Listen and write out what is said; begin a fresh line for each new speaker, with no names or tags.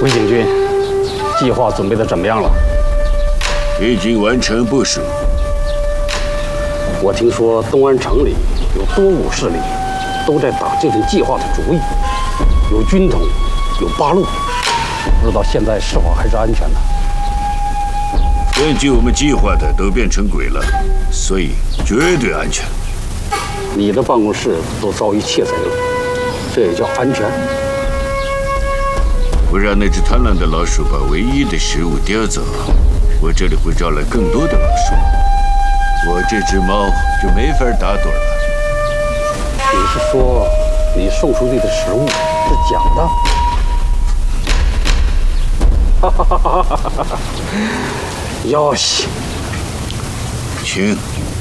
魏景军，计划准备的怎么样了？
已经完成部署。
我听说东安城里有多股势力，都在打这份计划的主意，有军统，有八路，不知道现在是否还是安全的？
根据我们计划的都变成鬼了，所以绝对安全。
你的办公室都遭遇窃贼了，这也叫安全？
不让那只贪婪的老鼠把唯一的食物叼走，我这里会招来更多的老鼠，我这只猫就没法打盹了。
你是说你送出去的食物是假的？哈哈哈哈哈！哟西，
请